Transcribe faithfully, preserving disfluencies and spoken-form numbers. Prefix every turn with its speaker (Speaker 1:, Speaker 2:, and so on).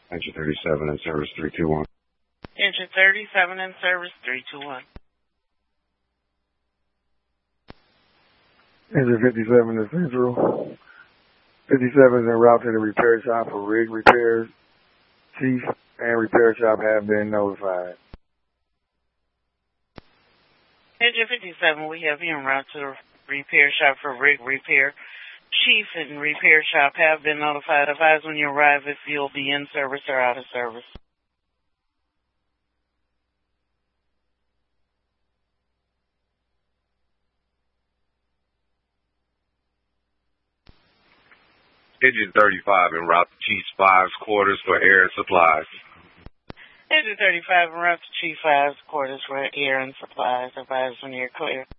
Speaker 1: Engine thirty-seven in service three two one.
Speaker 2: Engine thirty-seven in service three two one.
Speaker 3: Engine fifty-seven in Central. fifty-seven is en route to the repair shop for rig repairs. Chief and repair shop have been notified.
Speaker 2: Engine fifty-seven, we have you en route to the repair shop for rig repair. Chief and repair shop have been notified. Advise when you arrive if you'll be in service or out of service.
Speaker 1: Engine thirty-five en route to Chief five's quarters for air and supplies.
Speaker 2: Engine thirty-five en route to Chief five's quarters for air and supplies. Advise when you're clear.